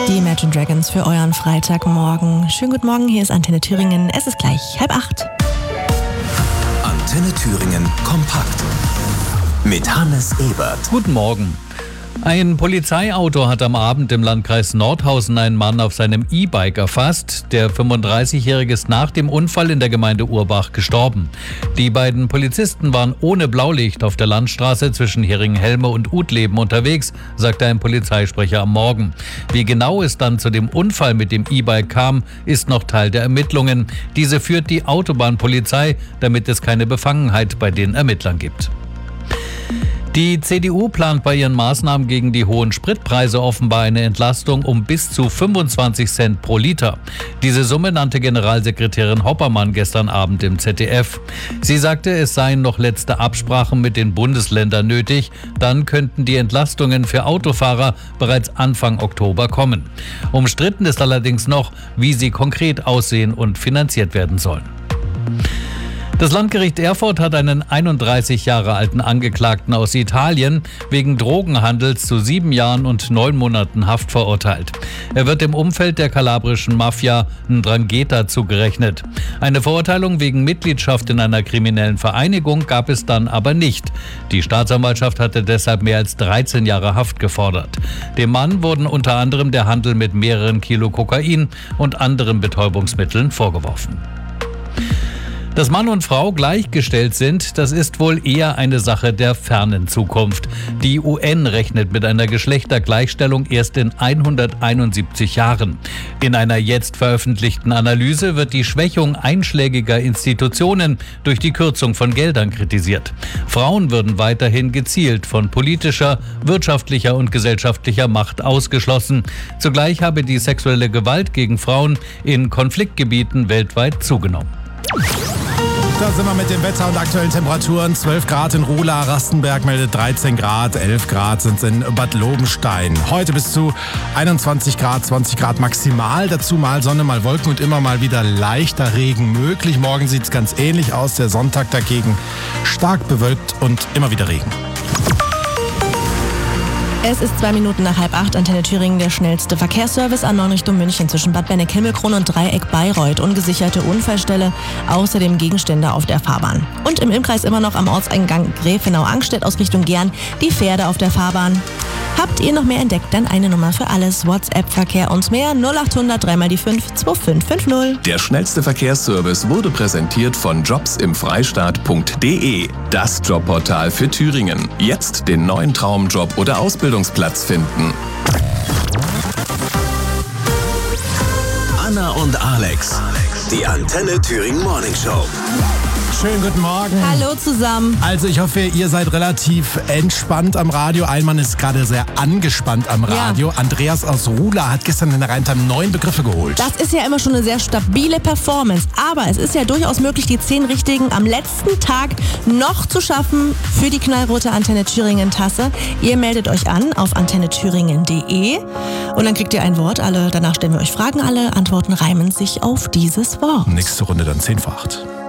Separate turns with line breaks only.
Die Imagine Dragons für euren Freitagmorgen. Schönen guten Morgen, hier ist Antenne Thüringen. Es ist gleich 7:30.
Antenne Thüringen kompakt mit Hannes Ebert.
Guten Morgen. Ein Polizeiauto hat am Abend im Landkreis Nordhausen einen Mann auf seinem E-Bike erfasst. Der 35-Jährige ist nach dem Unfall in der Gemeinde Urbach gestorben. Die beiden Polizisten waren ohne Blaulicht auf der Landstraße zwischen Heringen-Helme und Utleben unterwegs, sagte ein Polizeisprecher am Morgen. Wie genau es dann zu dem Unfall mit dem E-Bike kam, ist noch Teil der Ermittlungen. Diese führt die Autobahnpolizei, damit es keine Befangenheit bei den Ermittlern gibt. Die CDU plant bei ihren Maßnahmen gegen die hohen Spritpreise offenbar eine Entlastung um bis zu 25 Cent pro Liter. Diese Summe nannte Generalsekretärin Hoppermann gestern Abend im ZDF. Sie sagte, es seien noch letzte Absprachen mit den Bundesländern nötig. Dann könnten die Entlastungen für Autofahrer bereits Anfang Oktober kommen. Umstritten ist allerdings noch, wie sie konkret aussehen und finanziert werden sollen. Das Landgericht Erfurt hat einen 31 Jahre alten Angeklagten aus Italien wegen Drogenhandels zu 7 Jahren und 9 Monaten Haft verurteilt. Er wird im Umfeld der kalabrischen Mafia 'Ndrangheta zugerechnet. Eine Verurteilung wegen Mitgliedschaft in einer kriminellen Vereinigung gab es dann aber nicht. Die Staatsanwaltschaft hatte deshalb mehr als 13 Jahre Haft gefordert. Dem Mann wurden unter anderem der Handel mit mehreren Kilo Kokain und anderen Betäubungsmitteln vorgeworfen. Dass Mann und Frau gleichgestellt sind, das ist wohl eher eine Sache der fernen Zukunft. Die UN rechnet mit einer Geschlechtergleichstellung erst in 171 Jahren. In einer jetzt veröffentlichten Analyse wird die Schwächung einschlägiger Institutionen durch die Kürzung von Geldern kritisiert. Frauen würden weiterhin gezielt von politischer, wirtschaftlicher und gesellschaftlicher Macht ausgeschlossen. Zugleich habe die sexuelle Gewalt gegen Frauen in Konfliktgebieten weltweit zugenommen.
Da sind wir mit dem Wetter und aktuellen Temperaturen. 12 Grad in Ruhla, Rastenberg meldet 13 Grad, 11 Grad sind es in Bad Lobenstein. Heute bis zu 21 Grad, 20 Grad maximal. Dazu mal Sonne, mal Wolken und immer mal wieder leichter Regen möglich. Morgen sieht es ganz ähnlich aus. Der Sonntag dagegen stark bewölkt und immer wieder Regen.
Es ist 2 Minuten nach 7:30, Antenne Thüringen, der schnellste Verkehrsservice A9 Richtung München zwischen Bad Berneck-Himmelkron und Dreieck Bayreuth. Ungesicherte Unfallstelle, außerdem Gegenstände auf der Fahrbahn. Und im Imkreis immer noch am Ortseingang Gräfenau-Angstedt aus Richtung Gern die Pferde auf der Fahrbahn. Habt ihr noch mehr entdeckt? Dann eine Nummer für alles. WhatsApp-Verkehr und mehr 0800 3 mal die 5 2550.
Der schnellste Verkehrsservice wurde präsentiert von jobsimfreistaat.de. Das Jobportal für Thüringen. Jetzt den neuen Traumjob oder Ausbildungsplatz finden. Anna und Alex. Die Antenne Thüringen Morning Show.
Schönen guten Morgen.
Hallo zusammen.
Also ich hoffe, ihr seid relativ entspannt am Radio. Ein Mann ist gerade sehr angespannt am Radio. Ja. Andreas aus Ruhla hat gestern in der Rheintam 9 Begriffe geholt.
Das ist ja immer schon eine sehr stabile Performance. Aber es ist ja durchaus möglich, die 10 Richtigen am letzten Tag noch zu schaffen für die knallrote Antenne Thüringen Tasse. Ihr meldet euch an auf antennethüringen.de und dann kriegt ihr ein Wort. Danach stellen wir euch Fragen. Alle Antworten reimen sich auf dieses Wort.
Nächste Runde dann 10 vor 8.